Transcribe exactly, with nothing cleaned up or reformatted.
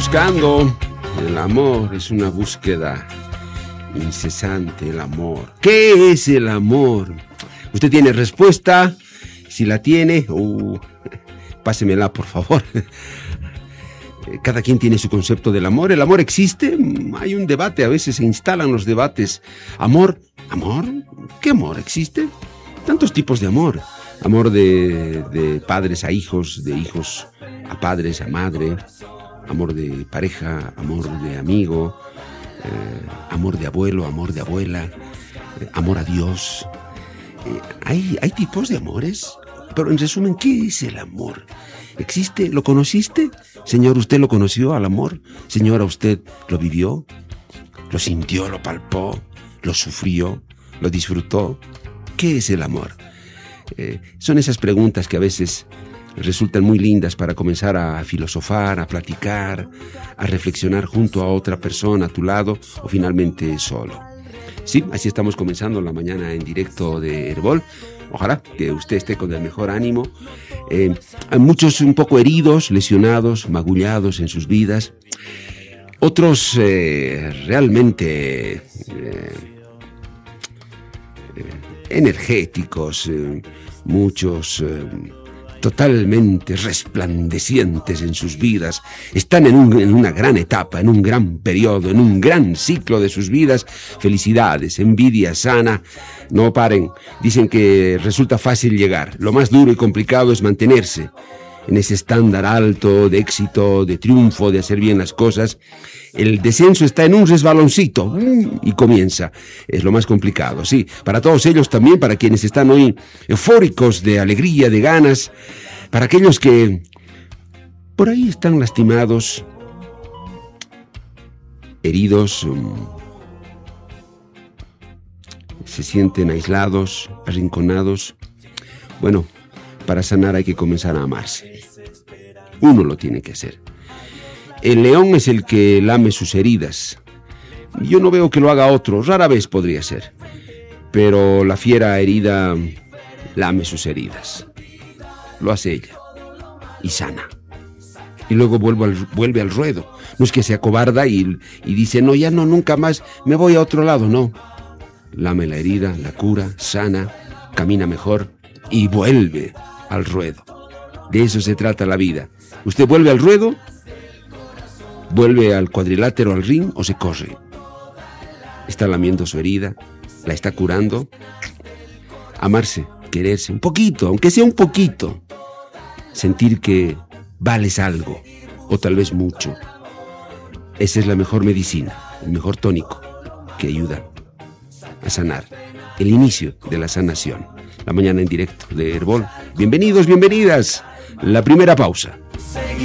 buscando. El amor es una búsqueda incesante, el amor. ¿Qué es el amor? ¿Usted tiene respuesta? Si la tiene, uh, pásemela, por favor. Cada quien tiene su concepto del amor. ¿El amor existe? Hay un debate, a veces se instalan los debates. ¿Amor? ¿Amor? ¿Qué amor existe? Tantos tipos de amor. Amor de, de padres a hijos, de hijos a padres, a madre. Amor de pareja, amor de amigo, eh, amor de abuelo, amor de abuela, eh, amor a Dios. Eh, hay, hay tipos de amores, pero en resumen, ¿qué es el amor? ¿Existe? ¿Lo conociste? Señor, ¿usted lo conoció al amor? Señora, ¿usted lo vivió? ¿Lo sintió, lo palpó, lo sufrió, lo disfrutó? ¿Qué es el amor? Eh, son esas preguntas que a veces resultan muy lindas para comenzar a filosofar, a platicar, a reflexionar junto a otra persona a tu lado o finalmente solo. Sí, así estamos comenzando la mañana en directo de Herbol. Ojalá que usted esté con el mejor ánimo. Eh, hay muchos un poco heridos, lesionados, magullados en sus vidas. Otros eh, realmente eh, eh, energéticos, eh, muchos eh, totalmente resplandecientes en sus vidas. Están en, un, en una gran etapa, en un gran periodo, en un gran ciclo de sus vidas. Felicidades, envidia sana. No paren. Dicen que resulta fácil llegar. Lo más duro y complicado es mantenerse en ese estándar alto de éxito, de triunfo, de hacer bien las cosas. El descenso está en un resbaloncito y comienza. Es lo más complicado, sí. Para todos ellos también, para quienes están hoy eufóricos de alegría, de ganas, para aquellos que por ahí están lastimados, heridos, se sienten aislados, arrinconados. Bueno, para sanar hay que comenzar a amarse. Uno lo tiene que hacer. El león es el que lame sus heridas. Yo no veo que lo haga otro, rara vez podría ser. Pero la fiera herida lame sus heridas. Lo hace ella. Y sana. Y luego vuelve al, vuelve al ruedo. No es que se acobarda y, y dice, no, ya no, nunca más, me voy a otro lado, no. Lame la herida, la cura, sana, camina mejor y vuelve al ruedo. De eso se trata la vida. Usted vuelve al ruedo, vuelve al cuadrilátero, al ring, o se corre. Está lamiendo su herida, la está curando. Amarse, quererse, un poquito, aunque sea un poquito. Sentir que vales algo, o tal vez mucho. Esa es la mejor medicina, el mejor tónico que ayuda a sanar. El inicio de la sanación. La mañana en directo de Herbol. Bienvenidos, bienvenidas. La primera pausa.